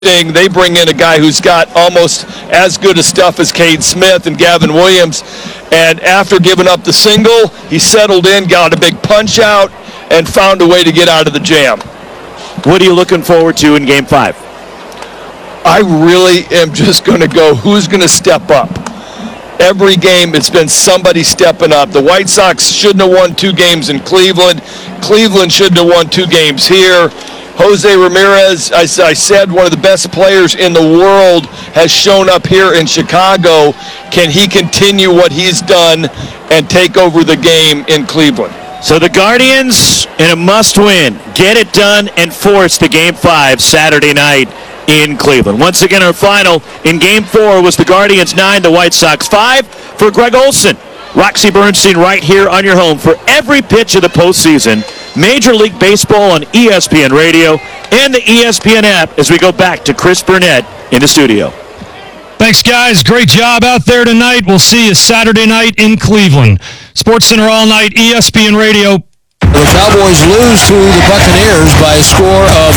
They bring in a guy who's got almost as good a stuff as Cade Smith and Gavin Williams. And after giving up the single, he settled in, got a big punch out, and found a way to get out of the jam. What are you looking forward to in Game 5? I really am just going to go, who's going to step up? Every game, it's been somebody stepping up. The White Sox shouldn't have won 2 games in Cleveland. Cleveland shouldn't have won 2 games here. Jose Ramirez, I said, one of the best players in the world, has shown up here in Chicago. Can he continue what he's done and take over the game in Cleveland? So the Guardians, in a must-win, get it done and force the Game 5 Saturday night in Cleveland. Once again, our final in Game 4 was the Guardians 9, the White Sox 5. For Greg Olson, Roxy Bernstein right here on your home for every pitch of the postseason. Major League Baseball on ESPN Radio and the ESPN app as we go back to Chris Burnett in the studio. Thanks, guys. Great job out there tonight. We'll see you Saturday night in Cleveland. SportsCenter all night, ESPN Radio. The Cowboys lose to the Buccaneers by a score of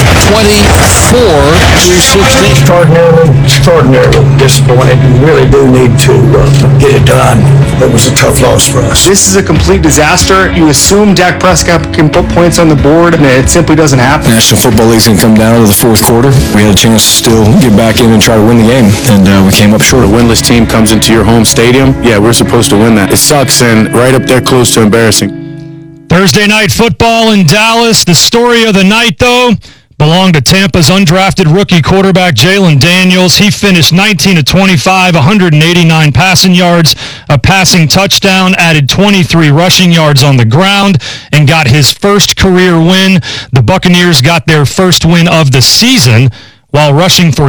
24-16. Extraordinarily disappointed. We really do need to get it done. It was a tough loss for us. This is a complete disaster. You assume Dak Prescott can put points on the board, and it simply doesn't happen. National Football League's going to come down to the fourth quarter. We had a chance to still get back in and try to win the game, and we came up short. A winless team comes into your home stadium. Yeah, we're supposed to win that. It sucks and right up there close to embarrassing. Thursday night football in Dallas. The story of the night, though, belonged to Tampa's undrafted rookie quarterback Jalen Daniels. He finished 19 of 25, 189 passing yards, a passing touchdown, added 23 rushing yards on the ground, and got his first career win. The Buccaneers got their first win of the season while rushing for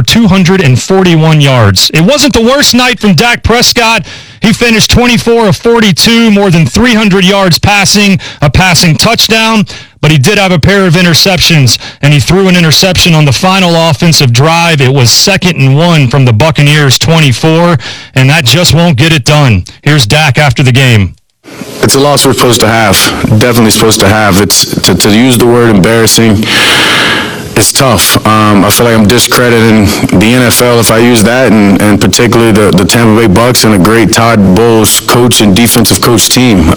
241 yards. It wasn't the worst night from Dak Prescott. He finished 24 of 42, more than 300 yards passing, a passing touchdown, but he did have a pair of interceptions, and he threw an interception on the final offensive drive. It was 2nd and 1 from the Buccaneers' 24, and that just won't get it done. Here's Dak after the game. It's a loss we're supposed to have. Definitely supposed to have. It's to use the word embarrassing. It's tough. I feel like I'm discrediting the NFL if I use that, and particularly the Tampa Bay Bucs and a great Todd Bowles coach and defensive coach team.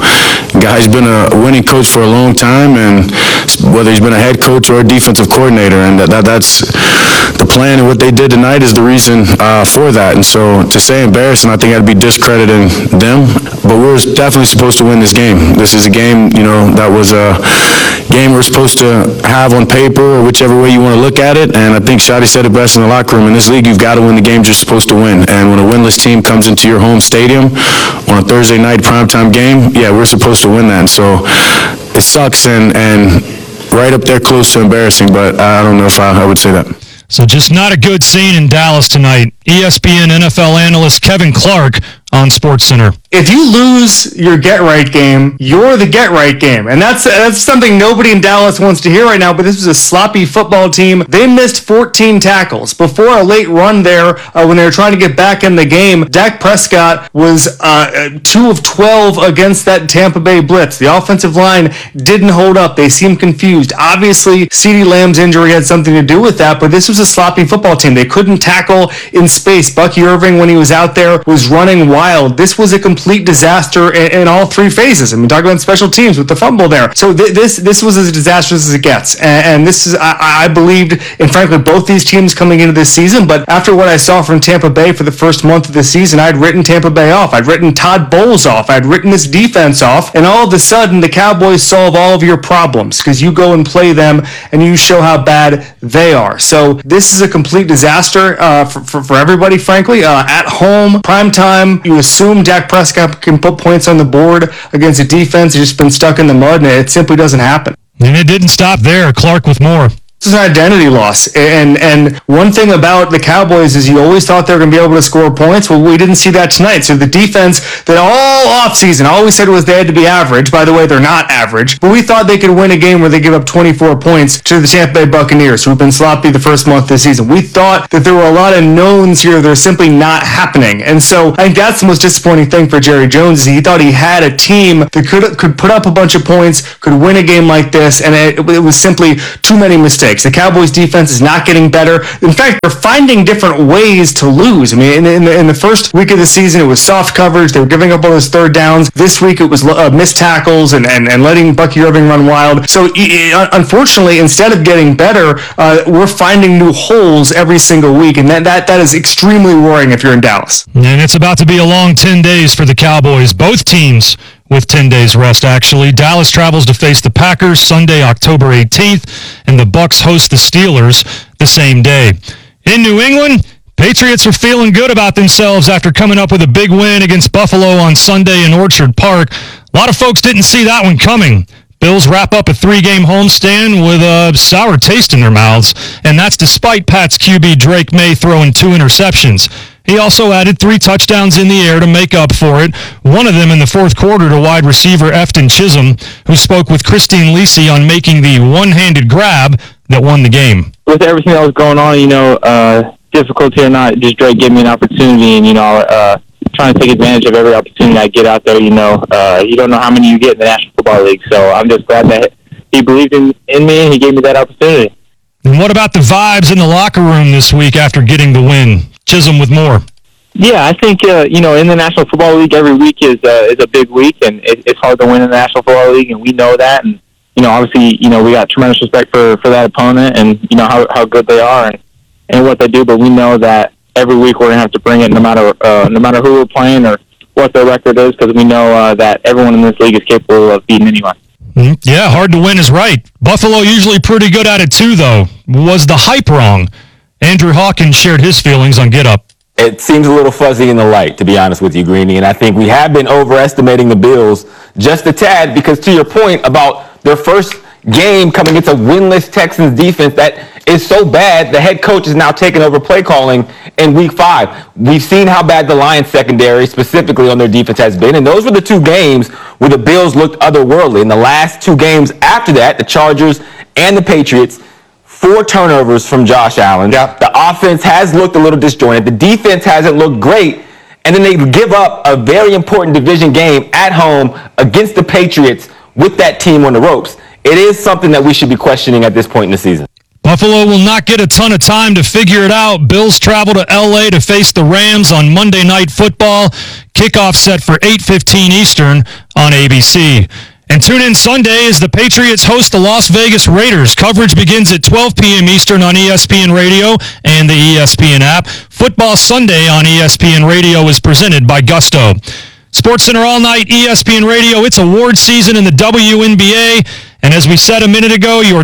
Guy's been a winning coach for a long time, and whether he's been a head coach or a defensive coordinator, and that's the plan, and what they did tonight is the reason for that. And so to say embarrassing, I think I'd be discrediting them, but we're definitely supposed to win this game. This is a game, that was a game we're supposed to have on paper, or whichever way you want to look at it, and I think Shadi said it best in the locker room. In this league, you've got to win the games you're supposed to win, and when a winless team comes into your home stadium on a Thursday night primetime game, yeah, we're supposed to win that. And so it sucks and right up there close to embarrassing, but I don't know if I would say that. So just not a good scene in Dallas tonight. ESPN NFL analyst Kevin Clark on SportsCenter. If you lose your get-right game, you're the get-right game. And that's something nobody in Dallas wants to hear right now, but this was a sloppy football team. They missed 14 tackles. Before a late run there, when they were trying to get back in the game, Dak Prescott was 2 of 12 against that Tampa Bay blitz. The offensive line didn't hold up. They seemed confused. Obviously, CeeDee Lamb's injury had something to do with that, but this was a sloppy football team. They couldn't tackle in space. Bucky Irving, when he was out there, was running wild. This was a complete disaster in all 3 phases. I mean, talking about special teams with the fumble there. So this was as disastrous as it gets. And this is, I believed in, frankly, both these teams coming into this season. But after what I saw from Tampa Bay for the first month of the season, I'd written Tampa Bay off. I'd written Todd Bowles off. I'd written this defense off. And all of a sudden, the Cowboys solve all of your problems because you go and play them and you show how bad they are. So this is a complete disaster for everybody, frankly. At home, prime time, you assume Dak Prescott can put points on the board against a defense that's just been stuck in the mud, and it simply doesn't happen. And it didn't stop there. Clark with more. This is an identity loss. And one thing about the Cowboys is you always thought they were going to be able to score points. Well, we didn't see that tonight. So the defense that all offseason always said was they had to be average. By the way, they're not average. But we thought they could win a game where they give up 24 points to the Tampa Bay Buccaneers, who've been sloppy the first month of the season. We thought that there were a lot of knowns here that are simply not happening. And so I think that's the most disappointing thing for Jerry Jones is he thought he had a team that could put up a bunch of points, could win a game like this, and it was simply too many mistakes. mistakes. The Cowboys defense is not getting better. In fact, they're finding different ways to lose. I mean, in the first week of the season, it was soft coverage. They were giving up all those third downs. This week, it was missed tackles and letting Bucky Irving run wild. So unfortunately, instead of getting better, we're finding new holes every single week, and that is extremely worrying if you're in Dallas. And it's about to be a long 10 days for the Cowboys. Both teams with 10 days rest, actually. Dallas travels to face the Packers Sunday, October 18th, and the Bucs host the Steelers the same day. In New England, Patriots are feeling good about themselves after coming up with a big win against Buffalo on Sunday in Orchard Park. A lot of folks didn't see that one coming. Bills wrap up a 3-game homestand with a sour taste in their mouths, and that's despite Pats QB Drake May throwing 2 interceptions. He also added 3 touchdowns in the air to make up for it, one of them in the fourth quarter to wide receiver Efton Chisholm, who spoke with Christine Lisi on making the one-handed grab that won the game. With everything that was going on, difficulty or not, just Drake gave me an opportunity, and, trying to take advantage of every opportunity I get out there, you don't know how many you get in the National Football League, so I'm just glad that he believed in me and he gave me that opportunity. And what about the vibes in the locker room this week after getting the win? Chisholm with more. Yeah, I think, in the National Football League, every week is a big week, and it's hard to win in the National Football League, and we know that, and, obviously, we got tremendous respect for that opponent and, how good they are and what they do, but we know that every week we're going to have to bring it no matter who we're playing or what their record is, because we know that everyone in this league is capable of beating anyone. Yeah, hard to win is right. Buffalo usually pretty good at it too, though. Was the hype wrong? Andrew Hawkins shared his feelings on Get Up. It seems a little fuzzy in the light, to be honest with you, Greeny, and I think we have been overestimating the Bills just a tad because, to your point about their first game coming against a winless Texans defense that is so bad, the head coach is now taking over play calling in week 5. We've seen how bad the Lions secondary, specifically on their defense, has been, and those were the 2 games where the Bills looked otherworldly. In the last 2 games after that, the Chargers and the Patriots, 4 turnovers from Josh Allen. Yep. The offense has looked a little disjointed. The defense hasn't looked great, and then they give up a very important division game at home against the Patriots with that team on the ropes. It is something that we should be questioning at this point in the season. Buffalo will not get a ton of time to figure it out. Bills travel to L.A. to face the Rams on Monday Night Football. Kickoff set for 8:15 Eastern on ABC. And tune in Sunday as the Patriots host the Las Vegas Raiders. Coverage begins at 12 p.m. Eastern on ESPN Radio and the ESPN app. Football Sunday on ESPN Radio is presented by Gusto. SportsCenter All Night, ESPN Radio. It's award season in the WNBA. And as we said a minute ago, your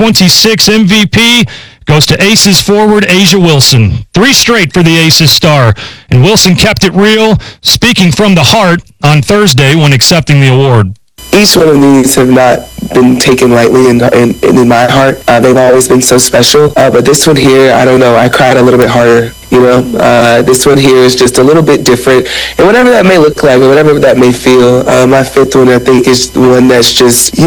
2026 MVP goes to Aces forward A'ja Wilson. 3 straight for the Aces star. And Wilson kept it real, speaking from the heart on Thursday when accepting the award. Each one of these have not been taken lightly in my heart. They've always been so special. But this one here, I don't know, I cried a little bit harder. This one here is just a little bit different. And whatever that may look like, or whatever that may feel, my 5th one, I think, is the one that's just,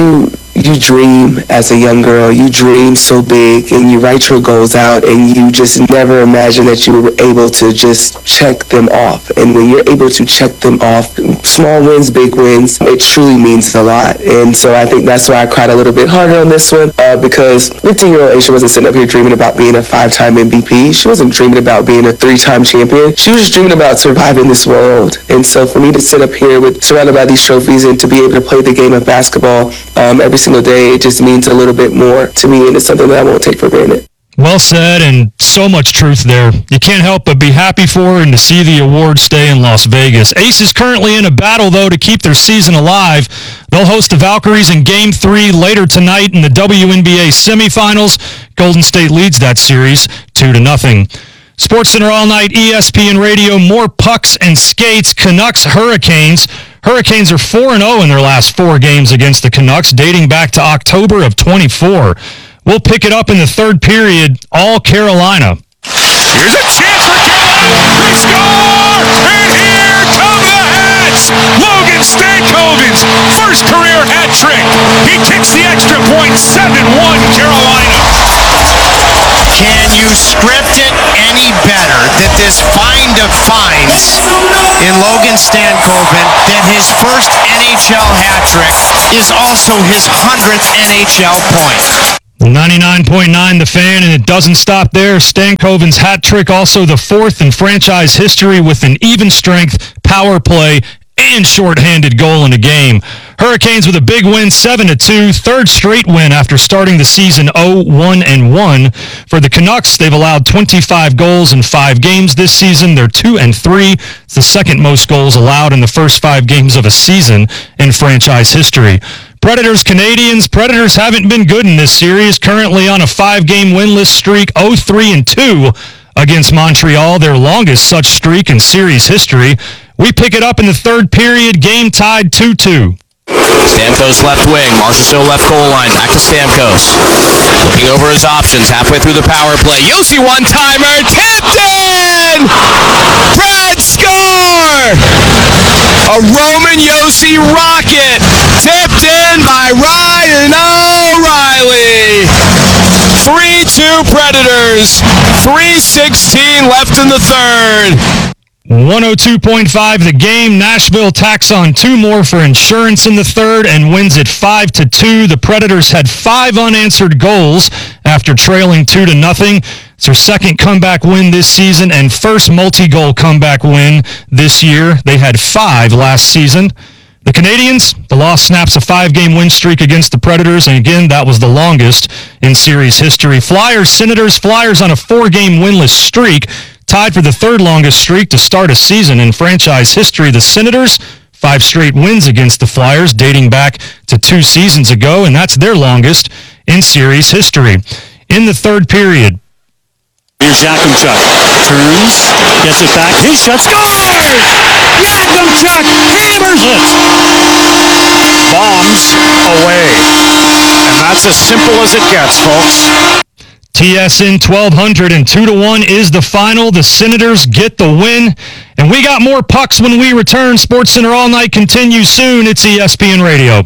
you dream as a young girl. You dream so big, and you write your goals out, and you just never imagine that you were able to just check them off. And when you're able to check them off, small wins, big wins, it truly means a lot. And so I think that's why I cried a little bit harder on this one, because 15-year-old A'ja wasn't sitting up here dreaming about being a 5-time MVP. She wasn't dreaming about being a 3-time champion. She was dreaming about surviving this world. And so for me to sit up here surrounded by these trophies and to be able to play the game of basketball every single day, it just means a little bit more to me, and it's something that I won't take for granted. Well said, and so much truth there. You can't help but be happy for her and to see the award stay in Las Vegas. Ace is currently in a battle, though, to keep their season alive. They'll host the Valkyries in Game 3 later tonight in the WNBA semifinals. Golden State leads that series 2-0. SportsCenter All Night, ESPN Radio, more pucks and skates. Canucks, Hurricanes. Hurricanes are 4-0 in their last 4 games against the Canucks, dating back to October of 24. We'll pick it up in the 3rd period, all Carolina. Here's a chance for Carolina. They score! And here come the Hats! Logan Stankoven's first career hat trick. He kicks the extra point, 7-1 Carolina. Can you script it any better that this find of finds in Logan Stankoven, that his first NHL hat trick is also his 100th NHL point? 99.9 The Fan, and it doesn't stop there. Stankoven's hat trick, also the fourth in franchise history with an even-strength power play and shorthanded goal in a game. Hurricanes with a big win, 7-2, third straight win after starting the season 0-1-1. For the Canucks, they've allowed 25 goals in 5 games this season. They're 2-3. It's the second most goals allowed in the first 5 games of a season in franchise history. Predators, Canadians. Predators haven't been good in this series, currently on a 5-game winless streak, 0-3-2 against Montreal, their longest such streak in series history. We pick it up in the third period, game tied 2-2. Stamkos left wing, Marchessault left goal line, back to Stamkos. Looking over his options, halfway through the power play. Josi one-timer, tipped in! Brad score! A Roman Josi rocket, tipped in by Ryan O'Reilly. 3-2 Predators, 3:16 left in the third. 102.5 The Game. Nashville tacks on 2 more for insurance in the third and wins it 5-2. The Predators had 5 unanswered goals after trailing 2-0. It's their second comeback win this season and first multi-goal comeback win this year. They had 5 last season. The Canadians, the loss snaps a 5-game win streak against the Predators, and again, that was the longest in series history. Flyers, Senators, Flyers on a 4-game winless streak, tied for the third longest streak to start a season in franchise history. The Senators, 5 straight wins against the Flyers, dating back to 2 seasons ago, and that's their longest in series history. In the third period, here's Yakimchuk. Turns, gets it back, his shot, scores! Yakimchuk hammers it! Bombs away. And that's as simple as it gets, folks. TSN 1200 and 2-1 is the final. The Senators get the win. And we got more pucks when we return. SportsCenter All Night continues soon. It's ESPN Radio.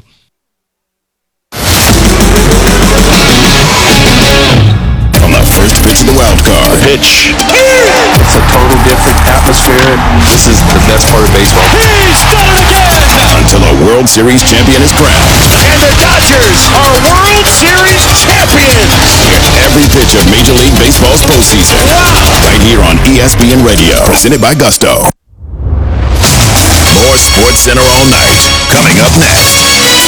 On the first pitch of the wild card. Pitch. It's a total different atmosphere. This is the best part of baseball. He's done it again! Until a World Series champion is crowned. And the Dodgers are World Series champions! Here's every pitch of Major League Baseball's postseason. Wow! Right here on ESPN Radio. Presented by Gusto. More SportsCenter All Night. Coming up next.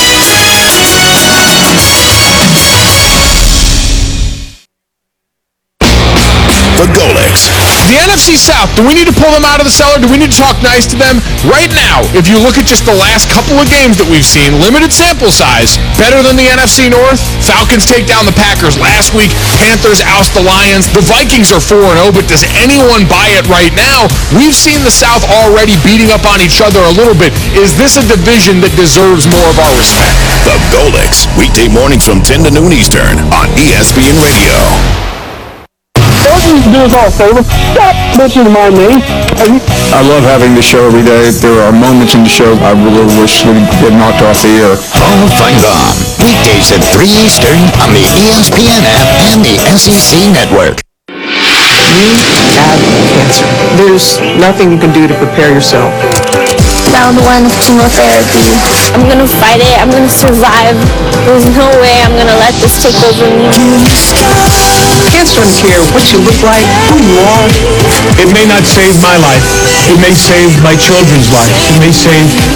The Golics. The NFC South, do we need to pull them out of the cellar? Do we need to talk nice to them? Right now, if you look at just the last couple of games that we've seen, limited sample size, better than the NFC North. Falcons take down the Packers last week. Panthers oust the Lions. The Vikings are 4-0, but does anyone buy it right now? We've seen the South already beating up on each other a little bit. Is this a division that deserves more of our respect? The Golics, weekday mornings from 10 to noon Eastern on ESPN Radio. All you need to do is all a favor. Stop mentioning my name. I love having the show every day. There are moments in the show I really wish would get knocked off the air. Hall of Feinbaum, weekdays at 3 Eastern on the ESPN app and the SEC Network. You have cancer. There's nothing you can do to prepare yourself. Round 1 of chemotherapy. I'm gonna fight it. I'm gonna survive. There's no way I'm gonna let this take over me. Cancer doesn't care what you look like, who you are. It may not save my life. It may save my children's life. It may save